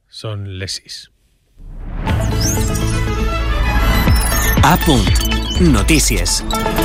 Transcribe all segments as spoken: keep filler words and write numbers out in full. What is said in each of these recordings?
Són les sis. A punt. Notícies.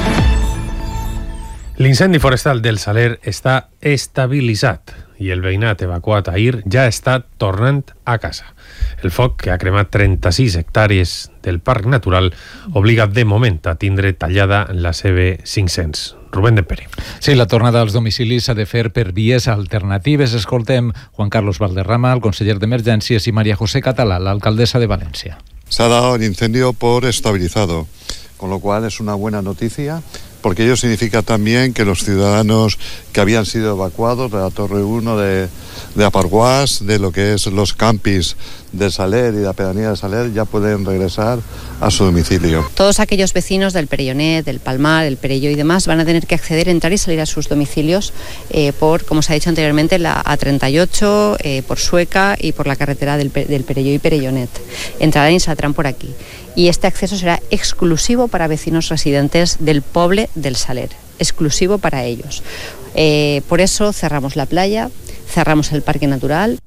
L'incendi forestal del Saler està estabilitzat i el veïnat evacuat ahir ja està tornant a casa. El foc, que ha cremat trenta-sis hectàrees del Parc Natural, obliga de moment a tindre tallada la C B cinc-cents. Rubén de Pere. Sí, la tornada als domicilis s'ha de fer per vies alternatives. Escoltem Juan Carlos Valderrama, el conseller d'Emergències, i María José Català, l'alcaldessa de València. Se ha dado el incendio por estabilizado, con lo cual es una buena noticia, porque ello significa también que los ciudadanos que habían sido evacuados de la Torre uno, de, de Aparguás, de lo que es los campis del Saler y la pedanía del Saler, ya pueden regresar a su domicilio. Todos aquellos vecinos del Perellonet, del Palmar, el Perelló y demás van a tener que acceder, entrar y salir a sus domicilios eh, por, como se ha dicho anteriormente, la A treinta y ocho, eh, por Sueca y por la carretera del, del Perelló y Perellonet. Entrarán y saldrán por aquí. Y este acceso será exclusivo para vecinos residentes del Poble del Saler, exclusivo para ellos. Eh, por eso cerramos la playa, cerramos el Parque Natural.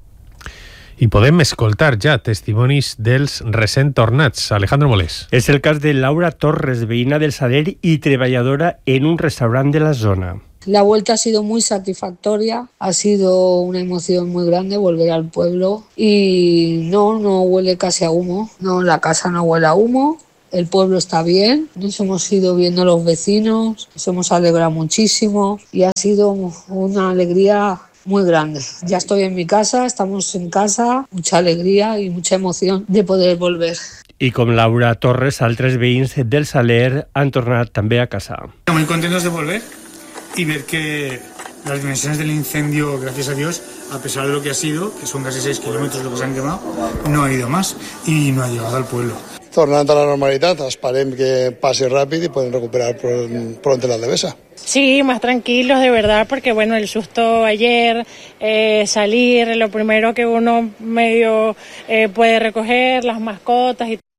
I podem escoltar ja testimonis dels recent tornats. Alejandro Molés. És el cas de Laura Torres, veïna del Saler y treballadora en un restaurant de la zona. La vuelta ha sido muy satisfactoria, ha sido una emoción muy grande volver al pueblo y no, no huele casi a humo, no, la casa no huele a humo, el pueblo está bien, nos hemos ido viendo los vecinos, nos hemos alegrado muchísimo y ha sido una alegría muy grande. Ya estoy en mi casa, estamos en casa, mucha alegría y mucha emoción de poder volver. I com Laura Torres, altres veïns del Saler han tornat també a casa. Muy contentos de volver y ver que las dimensiones del incendio, gracias a Dios, a pesar de lo que ha sido, que son casi seis kilómetros lo que se han quemado, no ha ido más y no ha llegado al pueblo. Tornant a la normalitat, esperem que pase rápido y pueden recuperar pronto la devesa. Sí, más tranquilos de verdad, porque bueno, el susto ayer, eh, salir, lo primero que uno medio eh, puede recoger, las mascotas y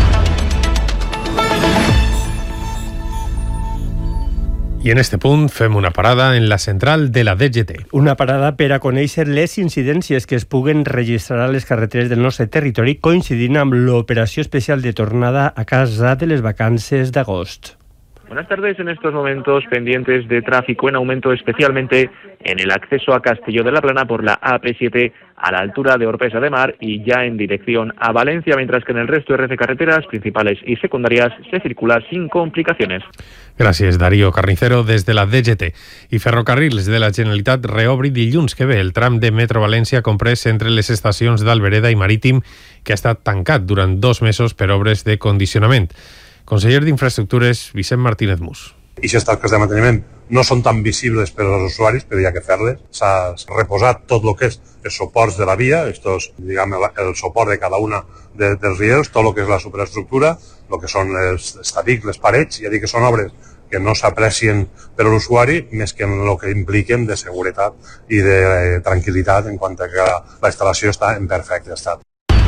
I en este punt fem una parada en la central de la D G T. Una parada per a conèixer les incidències que es puguen registrar a les carreteres del nostre territori, coincidint amb l'operació especial de tornada a casa de les vacances d'agost. Buenas tardes. En estos momentos pendientes de tráfico en aumento, especialmente en el acceso a Castelló de la Plana por la A P siete a la altura de Orpesa de Mar y ya en dirección a Valencia, mientras que en el resto de red de carreteras principales y secundarias se circula sin complicaciones. Gràcies, Darío Carnicero, des de la D G T. I Ferrocarrils de la Generalitat reobri dilluns que ve el tram de Metro València comprès entre les estacions d'Albereda i Marítim, que ha estat tancat durant dos mesos per obres de condicionament. Conseller d'Infraestructures, Vicent Martínez Mus. I aquestes tasques de manteniment no són tan visibles per als usuaris, però hi ha que fer-les. S'ha reposat tot el que és els suports de la via, estos, diguem, el, el suport de cada una de, dels riels, tot el que és la superestructura, el que són els estadics, les parets, ja dic que són obres que no s'aprecien per a l'usuari, més que en el que impliquen de seguretat i de eh, tranquil·litat en quant a que la, la instal·lació està en perfecte estat.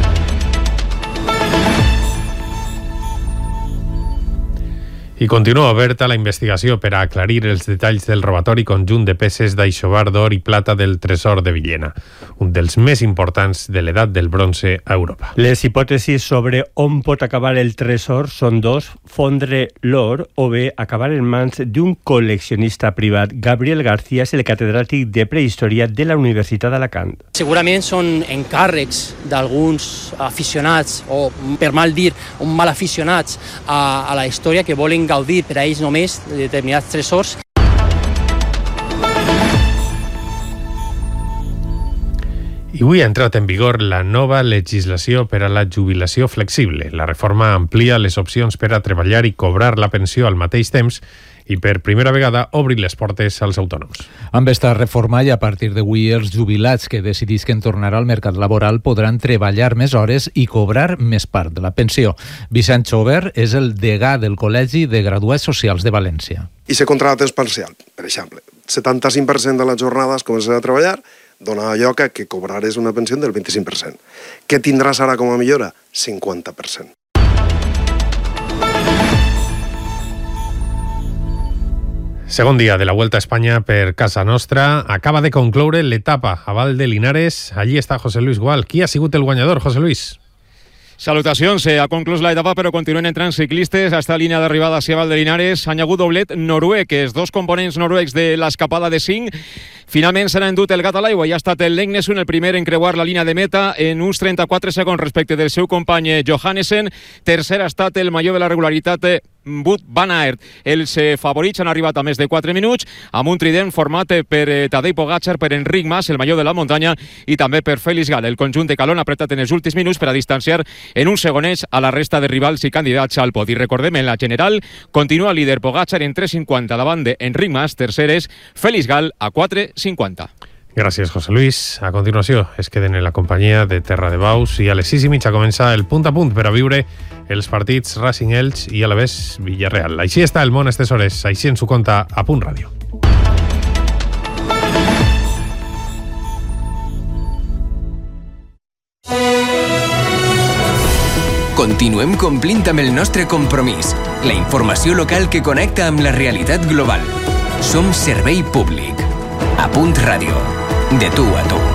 I continua oberta la investigació per a aclarir els detalls del robatori conjunt de peces d'aixovar d'or i plata del tresor de Villena, un dels més importants de l'edat del bronze a Europa. Les hipòtesis sobre on pot acabar el tresor són dos: fondre l'or o bé acabar en mans d'un col·leccionista privat. Gabriel García és el catedràtic de prehistòria de la Universitat d'Alacant. Segurament són encàrrecs d'alguns aficionats, o per mal dir, un mal aficionats a, a la història, que volen gaudir per a ells només de determinats tresors. I avui ha entrat en vigor la nova legislació per a la jubilació flexible. La reforma amplia les opcions per a treballar i cobrar la pensió al mateix temps i per primera vegada obrir les portes als autònoms. Amb esta reforma i a partir d'avui els jubilats que decidisquen tornar al mercat laboral podran treballar més hores i cobrar més part de la pensió. Vicent Xover és el degà del Col·legi de Graduats Socials de València. I se contracte és parcial, per exemple. setanta-cinc per cent de les jornades comencen a treballar, dona lloc a que cobraràs una pensió del vint-i-cinc per cent. Què tindràs ara com a millora? cinquanta per cent. Segon dia de la Vuelta a Espanya per casa nostra. Acaba de concloure l'etapa a Val de Linares. Allí està José Luis Gual. Qui ha sigut el guanyador, José Luis? Salutacions, se ha conclòs l'etapa però continuen entrant ciclistes a esta línia d'arribada hacia Val de Linares. Han hagut doblet noruec, els dos components noruecs de l'escapada de cinc. Finalment s'ha endut el gat a l'aigua i ha estat el Legnesund el primer en creuar la línia de meta en uns trenta-quatre segons respecte del seu company Johannesen. Tercer ha estat el major de la regularitat Wout van Aert. Els favorits han arribat a més de quatre minuts amb un trident format per Tadej Pogačar, per Enric Mas, el major de la muntanya, i també per Félix Gall. El conjunt de Calón ha apretat en els últims minuts per a distanciar en uns segonets a la resta de rivals i candidats al podi. Recordem, en la general continua líder Pogačar en tres cinquanta davant d'Enric Mas. Tercer és Félix Gall a quatre cinquanta. Gràcies, José Luis. A continuació es queden en la companyia de Terra de Baus i a les sis i mitja comença el punt a punt per a viure els partits Racing Elx i a la vez Villarreal. Així està el món estes hores, així ens ho conta a Punt Ràdio. Continuem complint amb el nostre compromís, la informació local que connecta amb la realitat global. Som servei públic. A Punt Ràdio. De tu a tu.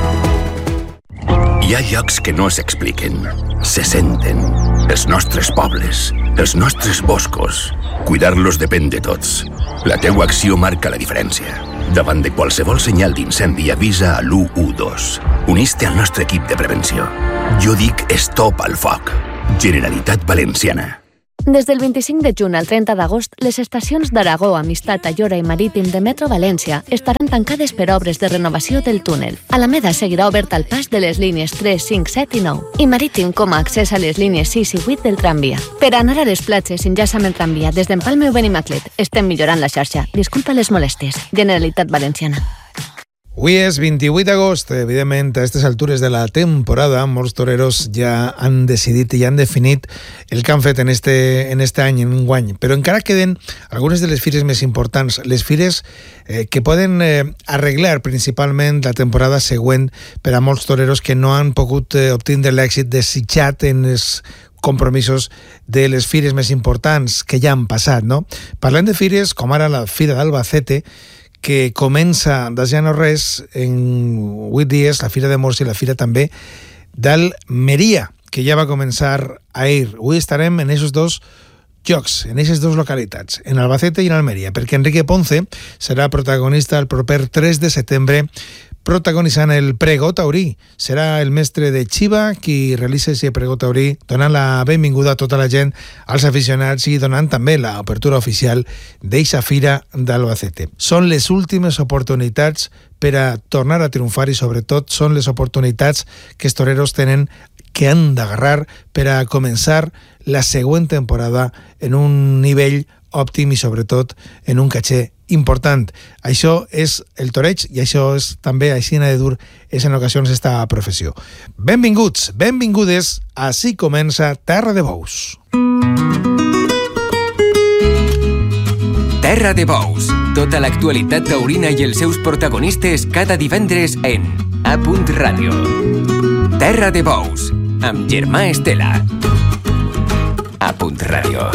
Hi ha llocs que no s'expliquen, se senten. Els nostres pobles, els nostres boscos. Cuidar-los depèn de tots. La teua acció marca la diferència. Davant de qualsevol senyal d'incendi avisa a l'u u dos. Unís-te al nostre equip de prevenció. Jo dic stop al foc. Generalitat Valenciana. Des del vint-i-cinc de juny al trenta d'agost, les estacions d'Aragó, Amistat, Ayora i Marítim de Metro València estaran tancades per obres de renovació del túnel. Alameda seguirà obert al pas de les línies tres, cinc, set i nou i Marítim com a accés a les línies sis i vuit del tramvia. Per anar a les platges, enllaça amb el tramvia des d'Empalme o Benimaclet. Estem millorant la xarxa. Disculpa les molèsties. Generalitat Valenciana. Avui és vint-i-vuit d'agost, evidentment a aquestes altures de la temporada molts toreros ja han decidit i han definit el que han fet en este, en este any, en un guany, però encara queden algunes de les fires més importants, les fires eh, que poden eh, arreglar principalment la temporada següent per a molts toreros que no han pogut eh, obtindre l'èxit desitjat en els compromisos de les fires més importants que ja han passat, no? Parlem de fires com ara la Fira d'Albacete, que comença de ja no res en vuit dies, la Fira de Morts i la Fira també d'Almeria, que ja va començar ahir. Avui estarem en aquests dos llocs, en aquestes dues localitats, en Albacete i en Almeria, perquè Enrique Ponce serà protagonista el proper tres de setembre, protagonitzant el Pregó Taurí. Serà el mestre de Xiva qui realitza aquest Pregó Taurí, donant la benvinguda a tota la gent, als aficionats i donant també l'obertura oficial d'eixa Fira d'Albacete. Són les últimes oportunitats per a tornar a triomfar i sobretot són les oportunitats que els toreros tenen que han d'agarrar per a començar la següent temporada en un nivell òptim i sobretot en un caché important. Això és el toreig i això és també, així de dur, és en ocasions esta professió. Benvinguts, benvingudes, així comença Terra de Bous. Terra de Bous, tota l'actualitat taurina i els seus protagonistes cada divendres en A Punt Ràdio. Terra de Bous, amb Germà Estela. A Punt Ràdio.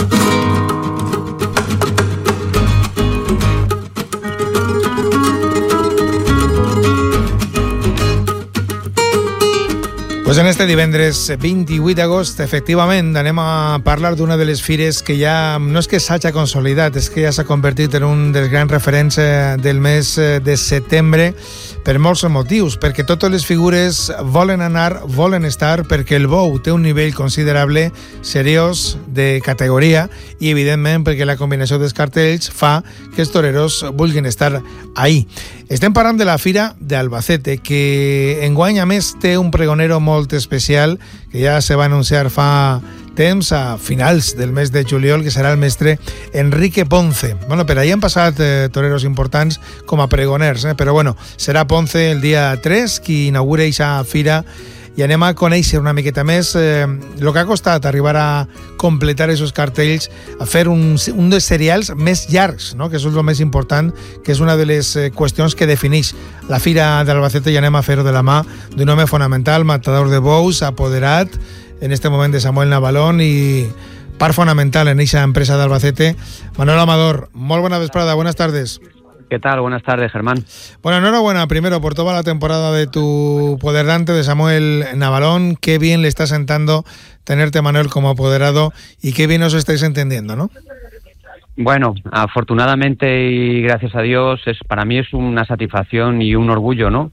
Pues en este divendres vint-i-vuit d'agost, efectivament, anem a parlar d'una de les fires que ja, no és que s'hagi consolidat, és que ja s'ha convertit en un dels grans referents del mes de setembre per molts motius, perquè totes les figures volen anar, volen estar, perquè el bou té un nivell considerable, seriós, de categoria, i evidentment perquè la combinació dels cartells fa que els toreros vulguin estar ahí. Estem parlant de la Fira d'Albacete, que enguany a més té un pregonero molt especial, que ja se va anunciar fa temps, a finals del mes de juliol, que serà el mestre Enrique Ponce. Bueno, per ahí han passat eh, toreros importants com a pregoners, eh? Però bueno, serà Ponce el dia tres qui inaugura aquesta fira i anem a conèixer una miqueta més eh, el que ha costat arribar a completar aquests cartells, a fer un, un dels serials més llargs, no? Que és el més important, que és una de les eh, qüestions que defineix la Fira d'Albacete, i anem a fer-ho de la mà d'un home fonamental, matador de bous, apoderat en este moment de Samuel Navalón, i part fonamental en esa empresa de Albacete. Manuel Amador, molt bona vesprada, buenas tardes. ¿Qué tal? Buenas tardes, Germán. Bueno, enhorabuena primero por toda la temporada de tu poderdante, de Samuel Navalón. Qué bien le está sentando tenerte, Manuel, como apoderado, y qué bien os estáis entendiendo, ¿no? Bueno, afortunadamente y gracias a Dios, es para mí es una satisfacción y un orgullo, ¿no?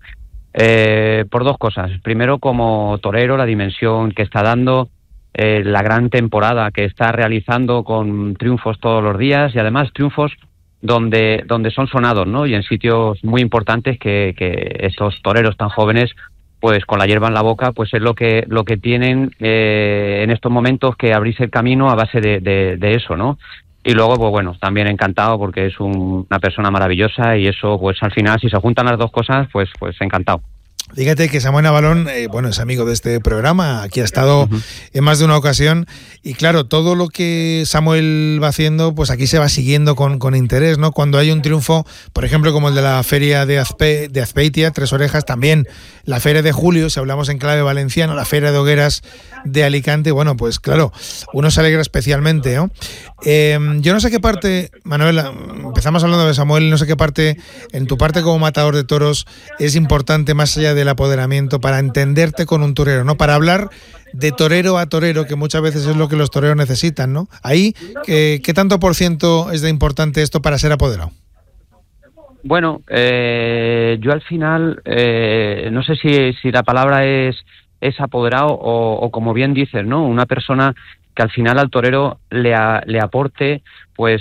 Eh, por dos cosas. Primero, como torero, la dimensión que está dando, eh, la gran temporada que está realizando con triunfos todos los días y además triunfos donde donde son sonados, ¿no? Y en sitios muy importantes que, que estos toreros tan jóvenes, pues con la hierba en la boca, pues es lo que lo que tienen eh, en estos momentos, que abrirse el camino a base de, de, de eso, ¿no? Y luego, pues bueno, también encantado porque es un, una persona maravillosa y eso, pues al final, si se juntan las dos cosas, pues pues encantado. Fíjate que Samuel Navalón, eh, bueno, es amigo de este programa, aquí ha estado uh-huh. en más de una ocasión, y claro, todo lo que Samuel va haciendo, pues aquí se va siguiendo con, con interés, ¿no? Cuando hay un triunfo, por ejemplo, como el de la feria de, Azpe, de Azpeitia, Tres Orejas, también la feria de julio, si hablamos en clave valenciana, la feria de hogueras de Alicante, bueno, pues claro, uno se alegra especialmente, ¿no? Eh, yo no sé qué parte, Manuel, empezamos hablando de Samuel, no sé qué parte, en tu parte como matador de toros, es importante más allá del apoderamiento para entenderte con un torero, ¿no? Para hablar de torero a torero, que muchas veces es lo que los toreros necesitan, ¿no? Ahí, ¿qué, qué tanto por ciento es de importante esto para ser apoderado? Bueno, eh, yo al final, eh, no sé si, si la palabra es, es apoderado o, o como bien dices, ¿no? Una persona que al final al torero le, a, le aporte pues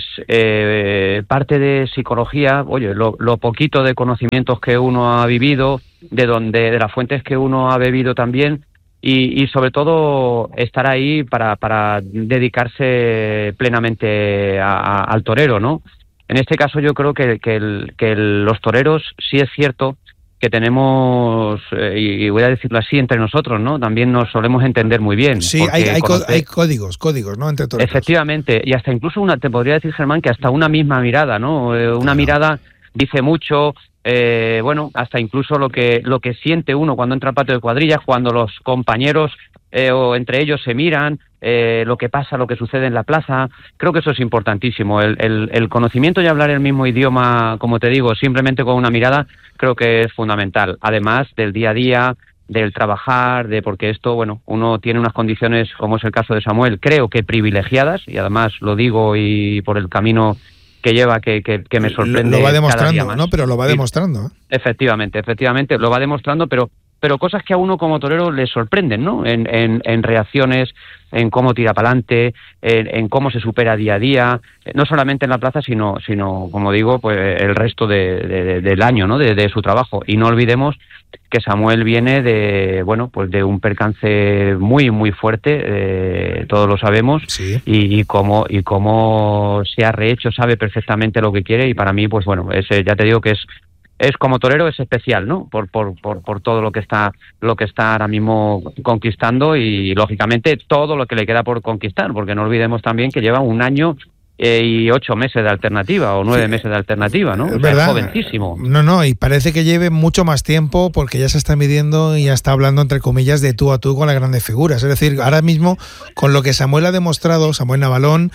eh, parte de psicología, oye, lo, lo poquito de conocimientos que uno ha vivido, de donde de las fuentes que uno ha bebido también, y, y sobre todo estar ahí para, para dedicarse plenamente a, a, al torero, ¿no? En este caso yo creo que, que, el, que el, los toreros, sí es cierto que tenemos, eh, y voy a decirlo así, entre nosotros, ¿no? También nos solemos entender muy bien. Sí, hay, hay, conocer... hay códigos, códigos, ¿no? Entre toreros. Efectivamente, y hasta incluso una, te podría decir, Germán, que hasta una misma mirada, ¿no? Eh, una claro. mirada dice mucho, eh, bueno, hasta incluso lo que lo que siente uno cuando entra al patio de cuadrillas, cuando los compañeros eh, o entre ellos se miran, eh, lo que pasa, lo que sucede en la plaza. Creo que eso es importantísimo, el, el, el conocimiento y hablar el mismo idioma, como te digo, simplemente con una mirada, creo que es fundamental, además del día a día, del trabajar, de porque esto, bueno, uno tiene unas condiciones, como es el caso de Samuel, creo que privilegiadas, y además lo digo y por el camino que lleva, que, que, que me sorprende. Lo va demostrando, más. ¿no? Pero lo va demostrando. ¿eh? Efectivamente, efectivamente, lo va demostrando, pero pero cosas que a uno como torero le sorprenden, ¿no? En, en, en reacciones, en cómo tira para adelante, en, en cómo se supera día a día, no solamente en la plaza, sino, sino como digo, pues el resto de, de, del año, ¿no? De, de su trabajo. Y no olvidemos que Samuel viene de, bueno, pues de un percance muy, muy fuerte, eh, todos lo sabemos, sí. y, y cómo y cómo se ha rehecho, sabe perfectamente lo que quiere, y para mí, pues bueno, ese, ya te digo que es es como torero, es especial, ¿no? Por, por, por, por todo lo que está lo que está ahora mismo conquistando, y lógicamente todo lo que le queda por conquistar, porque no olvidemos también que lleva un año eh, y ocho meses de alternativa, o nueve sí. meses de alternativa, ¿no? Es o sea, verdad. Es jovencísimo. No, no, y parece que lleve mucho más tiempo, porque ya se está midiendo y ya está hablando, entre comillas, de tú a tú con las grandes figuras. Es decir, ahora mismo, con lo que Samuel ha demostrado, Samuel Navalón,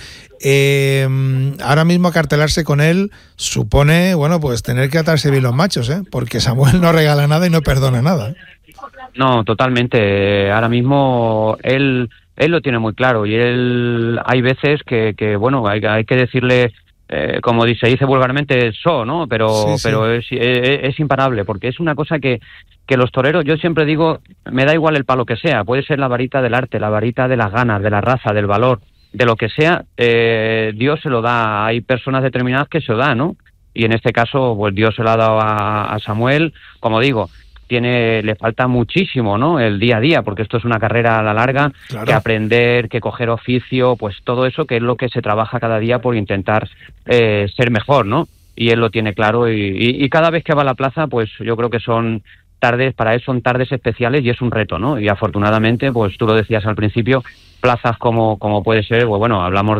eh, ahora mismo acartelarse con él supone, bueno, pues tener que atarse bien los machos, ¿eh? Porque Samuel no regala nada y no perdona nada. No, totalmente. Ahora mismo él... Él lo tiene muy claro, y él hay veces que, que bueno, hay, hay que decirle, eh, como se dice vulgarmente, so, ¿no? Pero sí, sí. pero es, es, es imparable, porque es una cosa que, que los toreros, yo siempre digo, me da igual el palo que sea, puede ser la varita del arte, la varita de las ganas, de la raza, del valor, de lo que sea, eh, Dios se lo da, hay personas determinadas que se lo dan, ¿no? Y en este caso, pues Dios se lo ha dado a, a Samuel, como digo, tiene, le falta muchísimo, ¿no? El día a día, porque esto es una carrera a la larga, claro. que aprender, que coger oficio, pues todo eso que es lo que se trabaja cada día por intentar eh, ser mejor, ¿no? Y él lo tiene claro, y, y, y cada vez que va a la plaza, pues yo creo que son tardes, para él son tardes especiales, y es un reto, ¿no? Y afortunadamente, pues tú lo decías al principio, plazas como, como puede ser, pues bueno, hablamos de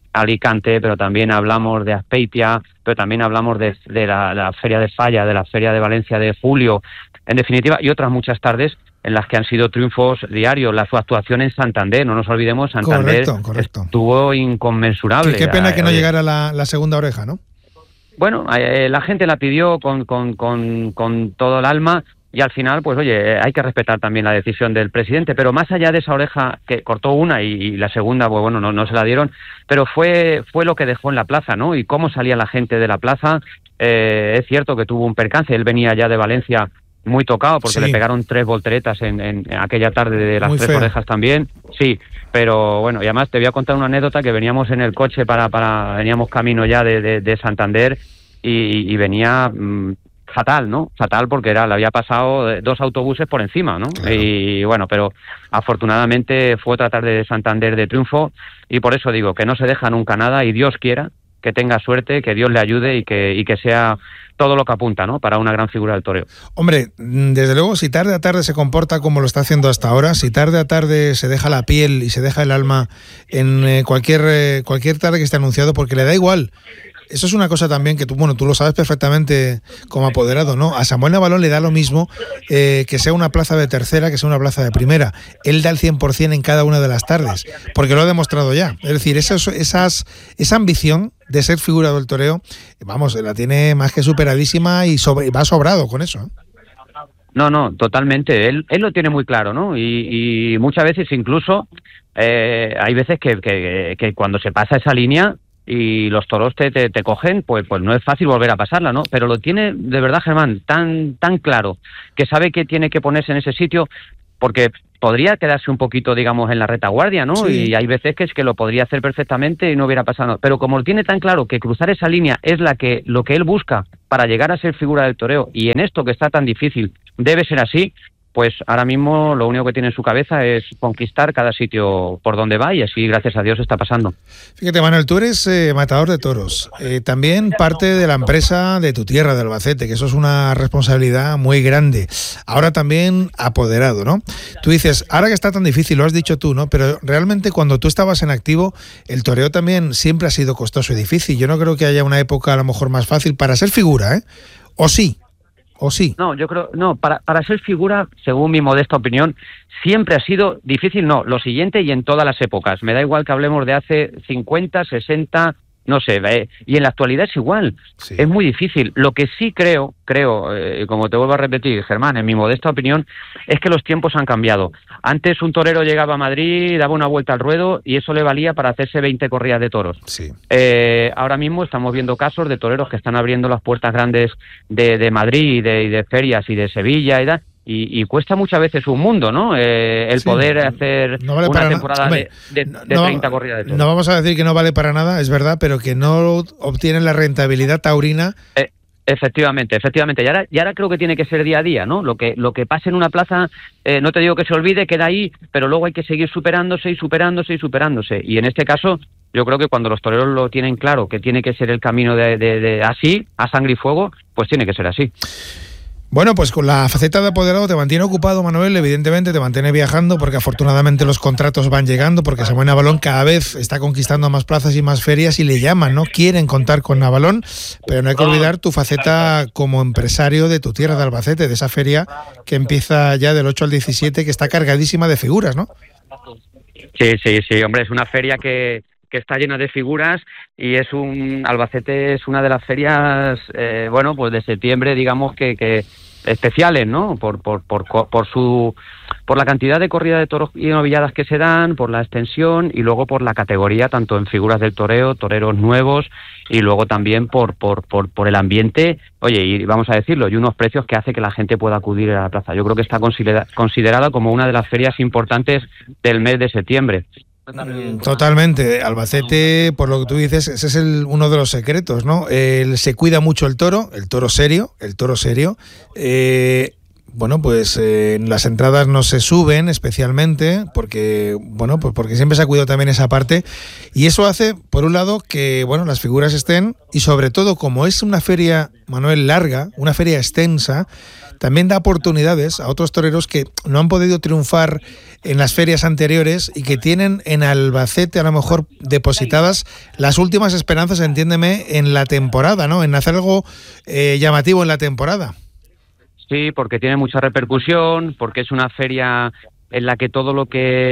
Alicante, pero también hablamos de Azpeitia, pero también hablamos de, de la, la Feria de Falla, de la Feria de Valencia de julio, en definitiva, y otras muchas tardes en las que han sido triunfos diarios. La su actuación en Santander, no nos olvidemos, Santander correcto, correcto. estuvo inconmensurable. Qué, qué pena que no llegara la, la segunda oreja, ¿no? Bueno, eh, la gente la pidió con, con, con, con todo el alma y al final, pues oye, hay que respetar también la decisión del presidente, pero más allá de esa oreja que cortó una y, y la segunda, pues bueno, no, no se la dieron, pero fue, fue lo que dejó en la plaza, ¿no? Y cómo salía la gente de la plaza. Eh, es cierto que tuvo un percance, él venía ya de Valencia muy tocado porque sí. le pegaron tres volteretas en, en aquella tarde de las muy tres feo. Orejas también, sí, pero bueno, y además te voy a contar una anécdota que veníamos en el coche para, para veníamos camino ya de, de, de Santander y, y venía mmm, fatal, ¿no? Fatal porque era, le había pasado dos autobuses por encima, ¿no? Claro. Y bueno, pero afortunadamente fue otra tarde de Santander de triunfo y por eso digo que no se deja nunca nada y Dios quiera que tenga suerte, que Dios le ayude y que, y que sea todo lo que apunta, ¿no? Para una gran figura del toreo. Hombre, desde luego, si tarde a tarde se comporta como lo está haciendo hasta ahora, si tarde a tarde se deja la piel y se deja el alma en eh, cualquier, eh, cualquier tarde que esté anunciado, porque le da igual. Eso es una cosa también que tú, bueno, tú lo sabes perfectamente como apoderado, ¿no? A Samuel Navalón le da lo mismo eh, que sea una plaza de tercera, que sea una plaza de primera. Él da el cien por ciento en cada una de las tardes, porque lo ha demostrado ya. Es decir, esas, esas, esa ambición de ser figura del toreo, vamos, la tiene más que superadísima y sobre, va sobrado con eso, ¿eh? No, no, totalmente. Él, él lo tiene muy claro, ¿no? Y, y muchas veces incluso eh, hay veces que, que, que cuando se pasa esa línea y los toros te, te, te cogen, pues, pues no es fácil volver a pasarla, ¿no? Pero lo tiene, de verdad, Germán, tan, tan claro, que sabe que tiene que ponerse en ese sitio, porque podría quedarse un poquito, digamos, en la retaguardia, ¿no? Sí. Y hay veces que es que lo podría hacer perfectamente y no hubiera pasado. Pero como lo tiene tan claro que cruzar esa línea es la que lo que él busca para llegar a ser figura del toreo, y en esto que está tan difícil debe ser así, pues ahora mismo lo único que tiene en su cabeza es conquistar cada sitio por donde va y así, gracias a Dios, está pasando. Fíjate, Manuel, tú eres eh, matador de toros, eh, también parte de la empresa de tu tierra, de Albacete, que eso es una responsabilidad muy grande. Ahora también apoderado, ¿no? Tú dices, ahora que está tan difícil, lo has dicho tú, ¿no? Pero realmente cuando tú estabas en activo, el toreo también siempre ha sido costoso y difícil. Yo no creo que haya una época a lo mejor más fácil para ser figura, ¿eh? ¿O sí? ¿O sí? No, yo creo, no, para, para ser figura, según mi modesta opinión, siempre ha sido difícil, no, lo siguiente y en todas las épocas. Me da igual que hablemos de hace cincuenta, sesenta, no sé, eh, y en la actualidad es igual, sí. Es muy difícil. Lo que sí creo, creo, eh, como te vuelvo a repetir, Germán, en mi modesta opinión, es que los tiempos han cambiado. Antes un torero llegaba a Madrid, daba una vuelta al ruedo y eso le valía para hacerse veinte corridas de toros. Sí. Eh, ahora mismo estamos viendo casos de toreros que están abriendo las puertas grandes de, de Madrid y de, y de ferias y de Sevilla y da. Y, y cuesta muchas veces un mundo, ¿no? Eh, el sí, poder hacer no vale una temporada Hombre, de, de, de no, treinta corridas de toros. No vamos a decir que no vale para nada, es verdad, pero que no obtienen la rentabilidad taurina. Eh, efectivamente, efectivamente. Y ahora, y ahora creo que tiene que ser día a día, ¿no? Lo que, lo que pase en una plaza, eh, no te digo que se olvide, queda ahí, pero luego hay que seguir superándose y superándose y superándose. Y en este caso, yo creo que cuando los toreros lo tienen claro, que tiene que ser el camino de, de, de así, a sangre y fuego, pues tiene que ser así. Bueno, pues con la faceta de apoderado te mantiene ocupado, Manuel, evidentemente te mantiene viajando porque afortunadamente los contratos van llegando, porque Samuel Navalón cada vez está conquistando más plazas y más ferias y le llaman, ¿no? Quieren contar con Navalón, pero no hay que olvidar tu faceta como empresario de tu tierra de Albacete, de esa feria que empieza ya del ocho al diecisiete, que está cargadísima de figuras, ¿no? Sí, sí, sí, hombre, es una feria que... que está llena de figuras y es un Albacete es una de las ferias eh, bueno pues de septiembre, digamos que, que especiales, ¿no? Por por por por su por la cantidad de corridas de toros y novilladas que se dan, por la extensión y luego por la categoría tanto en figuras del toreo, toreros nuevos y luego también por por por por el ambiente, oye, y vamos a decirlo, y unos precios que hace que la gente pueda acudir a la plaza. Yo creo que está considera, considerada como una de las ferias importantes del mes de septiembre. Totalmente, Albacete, por lo que tú dices, ese es el, uno de los secretos, ¿no? El, se cuida mucho el toro, el toro serio, el toro serio. Eh, bueno, pues eh, las entradas no se suben especialmente porque, bueno, pues porque siempre se ha cuidado también esa parte y eso hace, por un lado, que, bueno, las figuras estén y sobre todo, como es una feria, Manuel, larga, una feria extensa, también da oportunidades a otros toreros que no han podido triunfar en las ferias anteriores y que tienen en Albacete a lo mejor depositadas las últimas esperanzas, entiéndeme, en la temporada, ¿no? En hacer algo eh, llamativo en la temporada. Sí, porque tiene mucha repercusión, porque es una feria en la que todo lo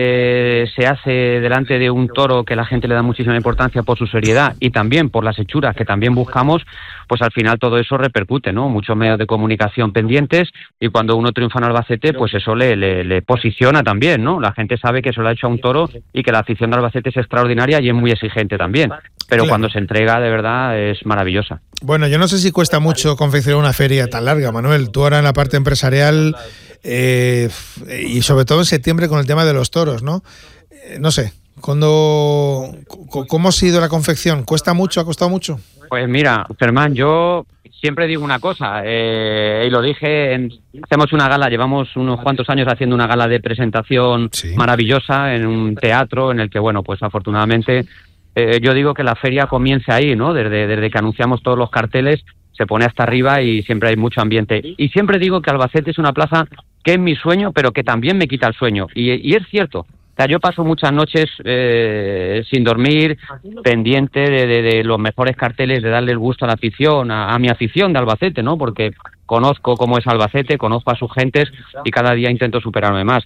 que se hace delante de un toro, que la gente le da muchísima importancia por su seriedad y también por las hechuras que también buscamos, pues al final todo eso repercute, ¿no? Muchos medios de comunicación pendientes y cuando uno triunfa en Albacete, pues eso le, le, le posiciona también, ¿no? La gente sabe que eso lo ha hecho a un toro y que la afición de Albacete es extraordinaria y es muy exigente también. Pero claro, cuando se entrega, de verdad, es maravillosa. Bueno, yo no sé si cuesta mucho confeccionar una feria tan larga, Manuel. Tú ahora en la parte empresarial eh, y sobre todo en septiembre con el tema de los toros, ¿no? Eh, no sé, cuando, ¿cómo ha sido la confección? ¿Cuesta mucho? ¿Ha costado mucho? Pues mira, Germán, yo siempre digo una cosa, eh, y lo dije, en, hacemos una gala, llevamos unos cuantos años haciendo una gala de presentación sí. maravillosa en un teatro en el que, bueno, pues afortunadamente... Eh, yo digo que la feria comienza ahí, ¿no? Desde, desde que anunciamos todos los carteles, se pone hasta arriba y siempre hay mucho ambiente. Y siempre digo que Albacete es una plaza que es mi sueño, pero que también me quita el sueño. Y, y es cierto. O sea, yo paso muchas noches eh, sin dormir, pendiente de, de, de los mejores carteles, de darle el gusto a la afición, a, a mi afición de Albacete, ¿no? Porque conozco cómo es Albacete, conozco a sus gentes y cada día intento superarme más.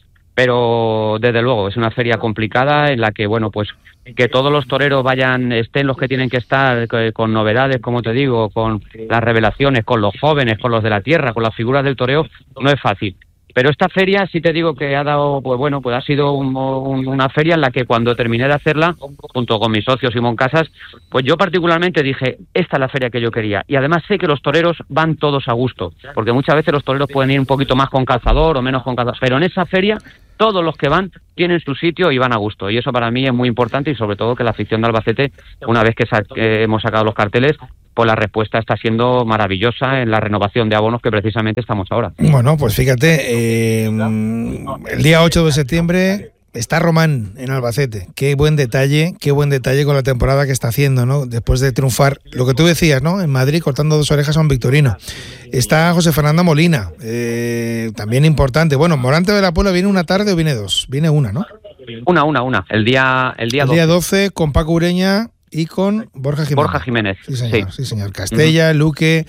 Pero desde luego es una feria complicada en la que, bueno, pues que todos los toreros vayan, estén los que tienen que estar, con novedades, como te digo, con las revelaciones, con los jóvenes, con los de la tierra, con las figuras del toreo, no es fácil. Pero esta feria sí te digo que ha dado, pues bueno, pues ha sido un, un, una feria en la que cuando terminé de hacerla, junto con mi socio Simón Casas, pues yo particularmente dije, esta es la feria que yo quería. Y además sé que los toreros van todos a gusto, porque muchas veces los toreros pueden ir un poquito más con calzador o menos con calzador, pero en esa feria todos los que van tienen su sitio y van a gusto. Y eso para mí es muy importante y sobre todo que la afición de Albacete, una vez que sa- eh, hemos sacado los carteles, pues la respuesta está siendo maravillosa en la renovación de abonos que precisamente estamos ahora. Bueno, pues fíjate, eh, el día ocho de septiembre está Román en Albacete. Qué buen detalle, qué buen detalle con la temporada que está haciendo, ¿no? Después de triunfar, lo que tú decías, ¿no? En Madrid, cortando dos orejas a un victorino. Está José Fernando Molina, eh, también importante. Bueno, Morante de la Puebla, ¿viene una tarde o viene dos? Viene una, ¿no? Una, una, una. El día, el día el doce. día doce con Paco Ureña y con Borja Jiménez. Borja Jiménez. Sí, señor. Sí, sí señor. Castella, uh-huh. Luque,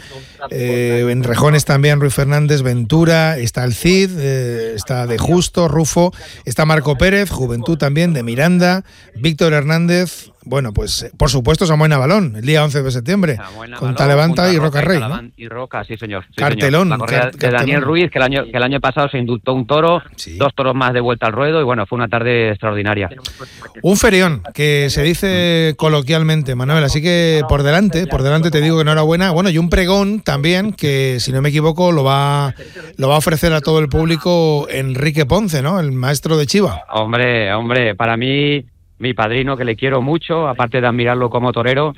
eh, en Rejones también Ruiz Fernández, Ventura, está el Cid, eh, está De Justo, Rufo, está Marco Pérez, Juventud también, de Miranda, Víctor Hernández. Bueno, pues por supuesto Samuel Navalón, el día once de septiembre, Samuel con Talevanta y Roca Rey, ¿no? Y Roca, sí señor. Sí, cartelón. Señor. La correa Car- de Daniel cartelón. Ruiz, que el año que el año pasado se indultó un toro, sí. dos toros más de vuelta al ruedo y bueno, fue una tarde extraordinaria. Un ferión, que se dice coloquialmente, Manuel, así que por delante, por delante te digo que enhorabuena. Bueno, y un pregón también, que si no me equivoco lo va, lo va a ofrecer a todo el público Enrique Ponce, ¿no? El maestro de Chiva. Hombre, hombre, para mí... Mi padrino, que le quiero mucho, aparte de admirarlo como torero,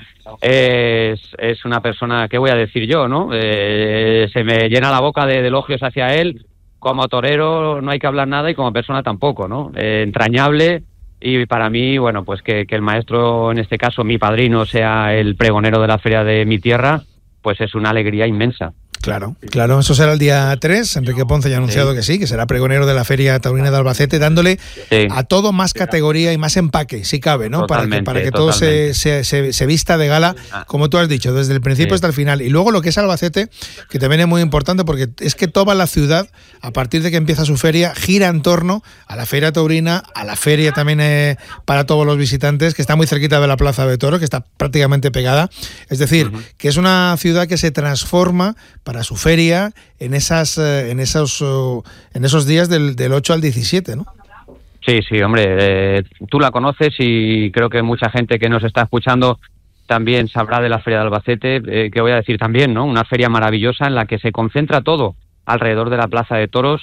es, es una persona, ¿qué voy a decir yo, no? Eh, se me llena la boca de, de elogios hacia él. Como torero no hay que hablar nada y como persona tampoco, ¿no? Eh, entrañable y para mí, bueno, pues que, que el maestro, en este caso mi padrino, sea el pregonero de la feria de mi tierra, pues es una alegría inmensa. Claro, claro, eso será el día tres. Enrique Ponce ya ha anunciado sí. que sí, que será pregonero de la Feria Taurina de Albacete, dándole sí. a todo más categoría y más empaque, si cabe, ¿no? Totalmente, para que, para que todo se, se, se, se vista de gala, como tú has dicho, desde el principio sí. hasta el final. Y luego lo que es Albacete, que también es muy importante, porque es que toda la ciudad, a partir de que empieza su feria, gira en torno a la Feria Taurina, a la feria también eh, para todos los visitantes, que está muy cerquita de la Plaza de Toros, que está prácticamente pegada. Es decir, uh-huh. que es una ciudad que se transforma para su feria en esas en esos en esos días del, del ocho al diecisiete, ¿no? Sí, sí, hombre, eh, tú la conoces y creo que mucha gente que nos está escuchando también sabrá de la Feria de Albacete, eh, que voy a decir también, ¿no? Una feria maravillosa en la que se concentra todo alrededor de la Plaza de Toros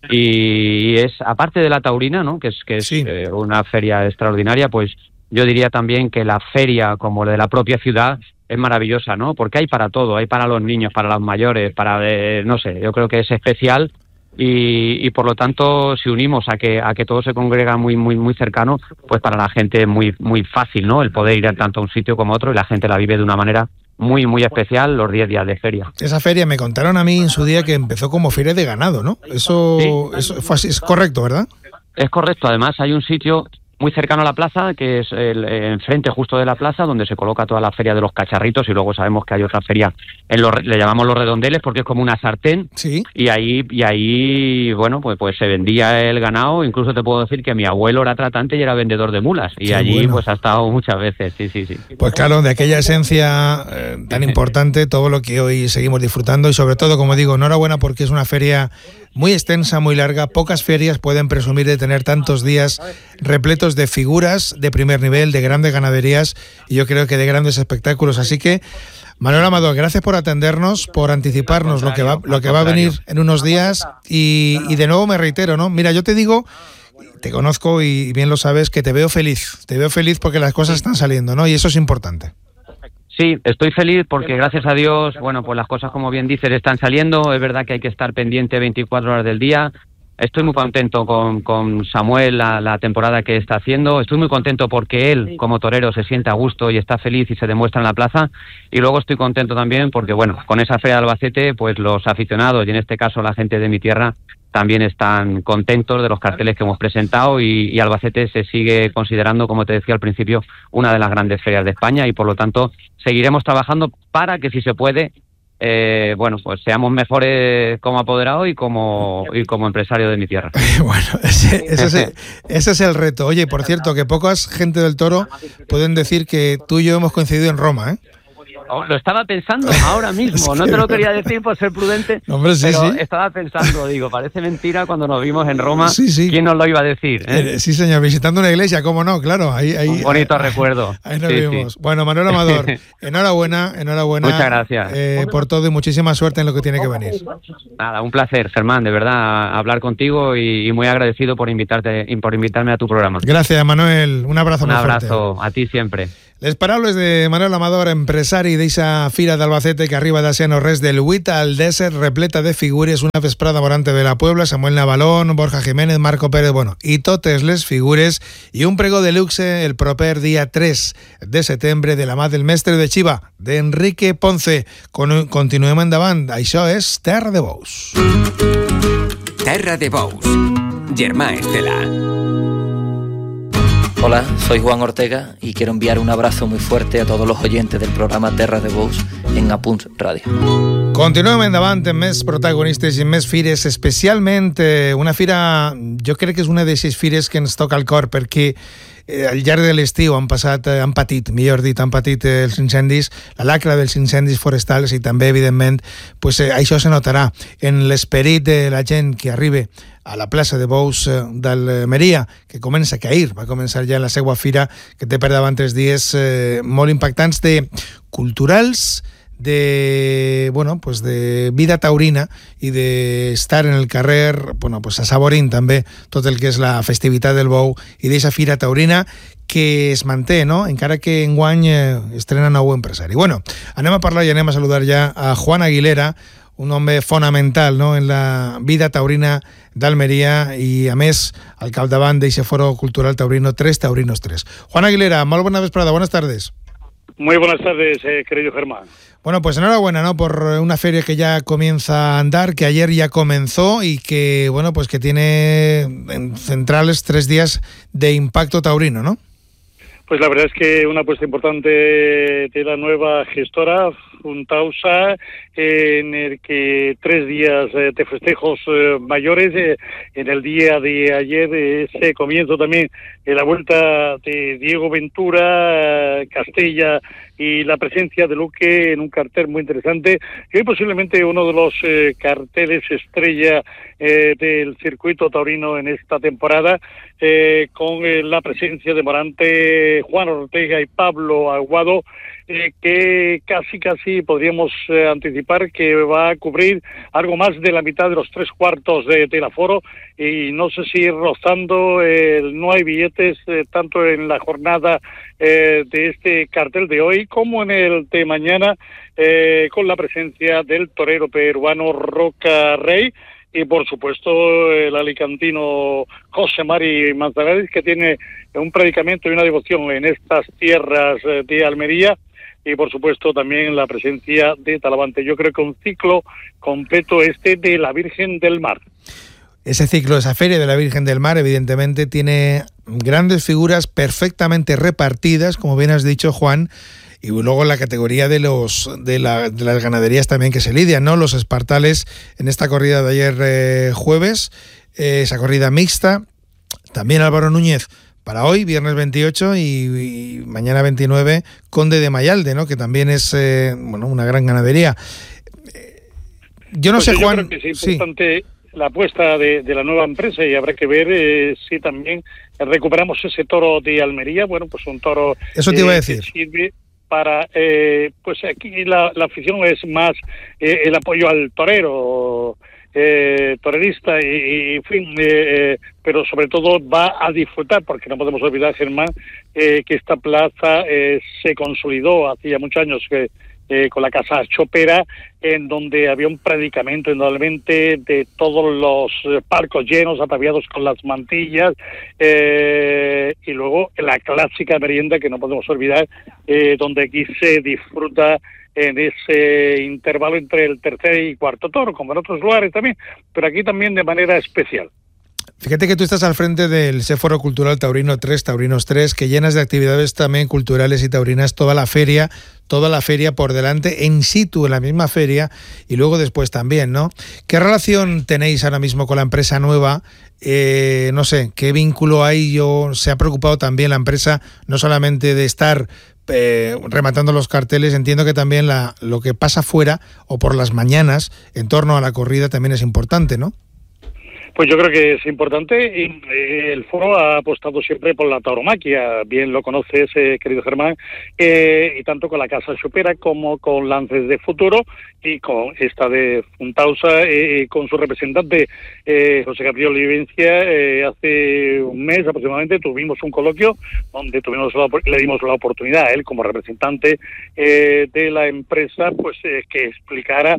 y, y es, aparte de la taurina, ¿no? Que es, que es sí. eh, una feria extraordinaria, pues yo diría también que la feria, como de la propia ciudad, es maravillosa, ¿no? Porque hay para todo, hay para los niños, para los mayores, para, eh, no sé, yo creo que es especial y, y por lo tanto, si unimos a que a que todo se congrega muy muy muy cercano, pues para la gente es muy muy fácil, ¿no? El poder ir tanto a un sitio como a otro, y la gente la vive de una manera muy muy especial los diez días de feria. Esa feria me contaron a mí en su día que empezó como feria de ganado, ¿no? Eso, sí. Eso fue así, es correcto, ¿verdad? Es correcto. Además hay un sitio muy cercano a la plaza, que es el enfrente justo de la plaza, donde se coloca toda la feria de los cacharritos, y luego sabemos que hay otra feria, en los, le llamamos los redondeles porque es como una sartén, ¿sí? y ahí y ahí bueno pues pues se vendía el ganado. Incluso te puedo decir que mi abuelo era tratante y era vendedor de mulas, y Qué allí bueno. Pues ha estado muchas veces, sí, sí, sí. Pues claro, de aquella esencia eh, tan importante, todo lo que hoy seguimos disfrutando, y sobre todo, como digo, enhorabuena porque es una feria muy extensa, muy larga. Pocas ferias pueden presumir de tener tantos días repletos de figuras de primer nivel, de grandes ganaderías, y yo creo que de grandes espectáculos. Así que, Manuel Amador, gracias por atendernos, por anticiparnos lo que va, lo que va a venir en unos días, y, y de nuevo me reitero, ¿no? Mira, yo te digo, te conozco y bien lo sabes, que te veo feliz, te veo feliz porque las cosas están saliendo, ¿no? Y eso es importante. Sí, estoy feliz porque gracias a Dios, bueno, pues las cosas, como bien dices, están saliendo. Es verdad que hay que estar pendiente veinticuatro horas del día. Estoy muy contento con, con Samuel, la, la temporada que está haciendo. Estoy muy contento porque él, como torero, se siente a gusto y está feliz y se demuestra en la plaza. Y luego estoy contento también porque, bueno, con esa feria de Albacete, pues los aficionados, y en este caso la gente de mi tierra, también están contentos de los carteles que hemos presentado, y, y Albacete se sigue considerando, como te decía al principio, una de las grandes ferias de España, y por lo tanto seguiremos trabajando para que, si se puede, eh, bueno, pues seamos mejores como apoderado y como y como empresario de mi tierra. Bueno, ese, ese, es el, ese es el reto. Oye, por cierto, que pocas gente del Toro pueden decir que tú y yo hemos coincidido en Roma, ¿eh? Oh, lo estaba pensando ahora mismo, no te lo quería decir por ser prudente, no, hombre, sí, pero sí. estaba pensando, digo, parece mentira cuando nos vimos en Roma, sí, sí. ¿Quién nos lo iba a decir? ¿eh? Eh, sí, señor, visitando una iglesia, cómo no, claro. Ahí, ahí, Un bonito ahí, recuerdo. Ahí nos sí, vimos. Sí. Bueno, Manuel Amador, enhorabuena, enhorabuena. Muchas gracias. Eh, por todo y muchísima suerte en lo que tiene que venir. Nada, un placer, Germán, de verdad, hablar contigo, y, y muy agradecido por invitarte, por invitarme a tu programa. Gracias, Manuel. Un abrazo Un muy abrazo fuerte. a ti siempre. Les paraules de Manuel Amador, empresari d'eixa fira d'Albacete que arriba d'ací a no res del vuit al dèsset, repleta de figures, una vesprada morante de la Puebla, Samuel Navalón, Borja Jiménez, Marco Pérez, bueno, i totes les figures, i un pregó de luxe el proper dia tres de setembre de la mà del mestre de Xiva, d'Enrique Ponce. Con, continuem endavant, això és Terra de Bous. Terra de Bous, Germà Estela. Hola, soy Juan Ortega y quiero enviar un abrazo muy fuerte a todos los oyentes del programa Terra de Bous en Apunt Radio. Continuem endavant amb més protagonistes i més fires, especialment eh, una fira, jo crec que és una d'aquestes fires que ens toca el cor, perquè eh, al llarg de l'estiu han passat, eh, han patit, millor dit, han patit eh, els incendis, la lacra dels incendis forestals, i també, evidentment, pues, eh, això se notarà en l'esperit de la gent que arriba a la plaça de Bous d'Almeria, que comença, que ahir va començar ja la seva fira, que té per davant tres dies eh, molt impactants, de culturals, de, bueno, pues de vida taurina i d'estar en el carrer, bueno, pues assaborint també tot el que és la festivitat del bou i d'eixa fira taurina que es manté, no? Encara que enguany eh, estrena nou empresari. Bueno, anem a parlar i anem a saludar ja a Juan Aguilera, un home fonamental, no?, en la vida taurina d'Almeria, i a més al capdavant d'eixe foro cultural taurino Tres Taurinos tres. Juan Aguilera, molt bona vesprada, buenas tardes. Muy buenas tardes, eh, querido Germán. Bueno, pues enhorabuena, ¿no?, por una feria que ya comienza a andar, que ayer ya comenzó y que, bueno, pues que tiene en centrales tres días de impacto taurino, ¿no? Pues la verdad es que una apuesta importante de la nueva gestora, Funtausa, eh, en el que tres días eh, de festejos eh, mayores, eh, en el día de ayer, eh, ese comienzo también de la vuelta de Diego Ventura, eh, Castella, y la presencia de Luque en un cartel muy interesante, y posiblemente uno de los eh, carteles estrella eh, del circuito taurino en esta temporada, eh, con eh, la presencia de Morante, Juan Ortega y Pablo Aguado, eh, que casi casi podríamos eh, anticipar que va a cubrir algo más de la mitad de los tres cuartos de, del aforo, y no sé si rozando eh, no hay billetes eh, tanto en la jornada eh, de este cartel de hoy como en el de mañana, eh, con la presencia del torero peruano Roca Rey, y por supuesto el alicantino José Mari Manzanares, que tiene un predicamento y una devoción en estas tierras de Almería, y por supuesto también la presencia de Talavante. Yo creo que un ciclo completo este de la Virgen del Mar. Ese ciclo, esa feria de la Virgen del Mar, evidentemente tiene grandes figuras perfectamente repartidas, como bien has dicho, Juan, y luego la categoría de los de, la, de las ganaderías también que se lidian, ¿no? Los espartales en esta corrida de ayer eh, jueves, eh, esa corrida mixta, también Álvaro Núñez para hoy, viernes veintiocho, y, y mañana veintinueve, Conde de Mayalde, ¿no? Que también es eh, bueno, una gran ganadería. Yo no pues sé, yo Juan... Creo que es importante sí. la apuesta de, de la nueva empresa, y habrá que ver eh, si también recuperamos ese toro de Almería. Bueno, pues un toro... Eso te iba a eh, decir. Que sirve para, eh, pues aquí la, la afición es más eh, el apoyo al torero, eh, torerista, y, y en fin, eh, eh, pero sobre todo va a disfrutar, porque no podemos olvidar, Germán, eh, que esta plaza eh, se consolidó hacía muchos años que Eh, con la Casa Chopera, en donde había un predicamento indudablemente de todos los eh, palcos llenos, ataviados con las mantillas, eh, y luego la clásica merienda que no podemos olvidar, eh, donde aquí se disfruta en ese intervalo entre el tercer y cuarto toro, como en otros lugares también, pero aquí también de manera especial. Fíjate que tú estás al frente del Séforo Cultural Taurino tres, Taurinos tres, que llenas de actividades también culturales y taurinas toda la feria, toda la feria por delante, en situ, en la misma feria, y luego después también, ¿no? ¿Qué relación tenéis ahora mismo con la empresa nueva? Eh, no sé, ¿qué vínculo hay? Yo, ¿se ha preocupado también la empresa no solamente de estar eh, rematando los carteles? Entiendo que también la, lo que pasa fuera o por las mañanas en torno a la corrida también es importante, ¿no? Pues yo creo que es importante, y eh, el foro ha apostado siempre por la tauromaquia, bien lo conoces, eh, querido Germán, eh, y tanto con la Casa Chopera como con Lances de Futuro, y con esta de Funtausa, eh, con su representante eh, José Gabriel Olivencia. Eh, hace un mes aproximadamente tuvimos un coloquio donde tuvimos la, le dimos la oportunidad a él como representante eh, de la empresa, pues eh, que explicara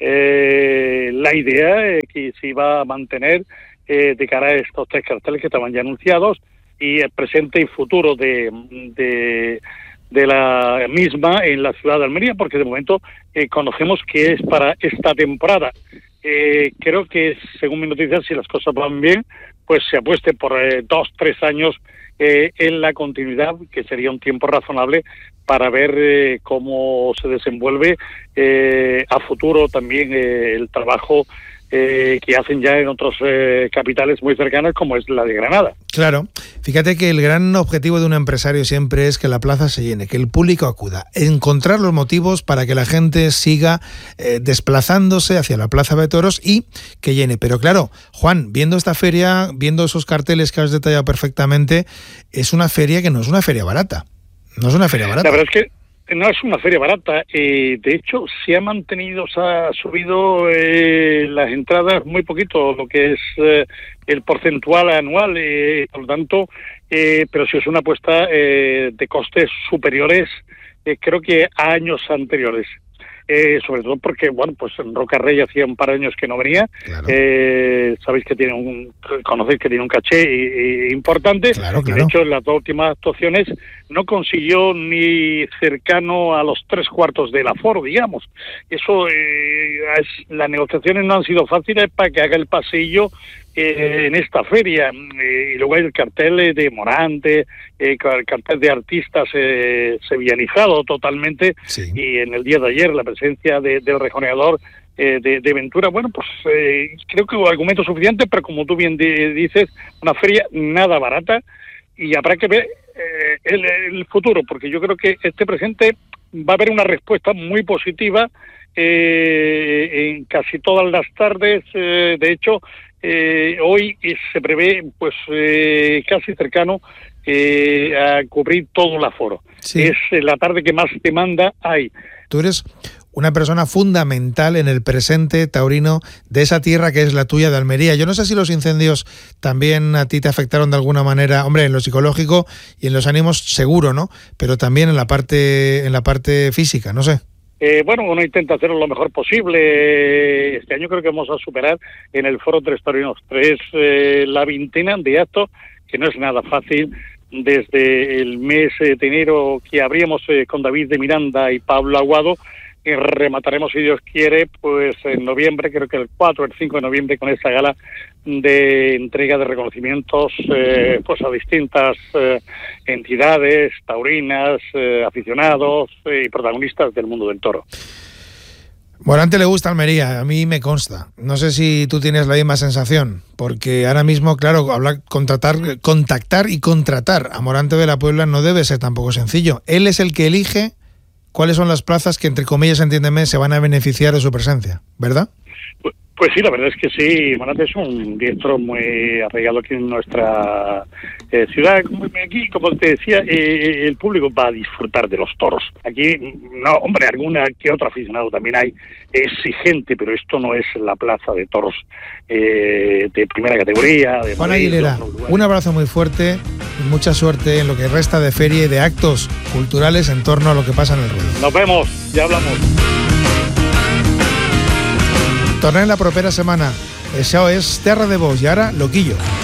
eh, la idea eh, que se iba a mantener eh, de cara a estos tres carteles que estaban ya anunciados, y el presente y futuro de, de de la misma en la ciudad de Almería, porque de momento eh, conocemos que es para esta temporada. Eh, creo que, según mis noticias, si las cosas van bien, pues se apueste por eh, dos, tres años eh, en la continuidad, que sería un tiempo razonable para ver eh, cómo se desenvuelve eh, a futuro también eh, el trabajo Eh, que hacen ya en otros eh, capitales muy cercanos, como es la de Granada. Claro, fíjate que el gran objetivo de un empresario siempre es que la plaza se llene, que el público acuda, encontrar los motivos para que la gente siga eh, desplazándose hacia la Plaza de Toros y que llene. Pero claro, Juan, viendo esta feria, viendo esos carteles que has detallado perfectamente, es una feria que no es una feria barata. No es una feria barata. La verdad es que no es una feria barata, eh, de hecho se ha mantenido, se ha subido eh, las entradas muy poquito, lo que es eh, el porcentual anual, eh, por lo tanto, eh, pero sí es una apuesta eh, de costes superiores, eh, creo que a años anteriores. Eh, sobre todo porque, bueno, pues en Roca Rey hacía un par de años que no venía. Claro. Eh, sabéis que tiene un, conocéis que tiene un caché y, y importante. Claro, claro. De hecho, en las dos últimas actuaciones no consiguió ni cercano a los tres cuartos del aforo, digamos. Eso, eh, es, las negociaciones no han sido fáciles para que haga el pasillo Eh, en esta feria, eh, y luego hay el cartel de Morante, eh, el cartel de artistas eh, sevillanizado totalmente, sí. Y en el día de ayer la presencia de, del rejoneador eh, de, de Ventura. Bueno, pues eh, creo que hubo argumentos suficientes, pero como tú bien de, dices, una feria nada barata, y habrá que ver eh, el, el futuro, porque yo creo que este presente va a haber una respuesta muy positiva eh, en casi todas las tardes. Eh, de hecho, Eh, hoy se prevé pues eh, casi cercano eh, a cubrir todo el aforo. Sí. Es la tarde que más demanda hay. Tú eres una persona fundamental en el presente taurino de esa tierra que es la tuya de Almería. Yo no sé si los incendios también a ti te afectaron de alguna manera, hombre, en lo psicológico y en los ánimos seguro, ¿no? Pero también en la parte en la parte física, no sé. Eh, bueno, uno intenta hacerlo lo mejor posible. Este año creo que vamos a superar en el Foro Tres Torinos tres eh, la veintena de actos, que no es nada fácil. Desde el mes de enero que abríamos eh, con David de Miranda y Pablo Aguado, y remataremos, si Dios quiere, pues en noviembre, creo que el cuatro o el cinco de noviembre, con esa gala de entrega de reconocimientos eh, pues a distintas eh, entidades taurinas, eh, aficionados eh, y protagonistas del mundo del toro. Morante le gusta Almería, a mí me consta. No sé si tú tienes la misma sensación, porque ahora mismo, claro, hablar, contratar, contactar y contratar a Morante de la Puebla no debe ser tampoco sencillo. Él es el que elige cuáles son las plazas que, entre comillas, entiéndeme, se van a beneficiar de su presencia, ¿verdad? Pues, pues sí, la verdad es que sí. Morante es un diestro muy arraigado aquí en nuestra eh, ciudad. Como, aquí, como te decía, eh, el público va a disfrutar de los toros. Aquí, no, hombre, alguna que otro aficionado también hay exigente, pero esto no es la plaza de toros eh, de primera categoría. De Juan Aguilera, un abrazo muy fuerte y mucha suerte en lo que resta de feria y de actos culturales en torno a lo que pasa en el ruedo. Nos vemos, ya hablamos. Tornem la propera setmana. Això és Terra de Bous i ara Loquillo.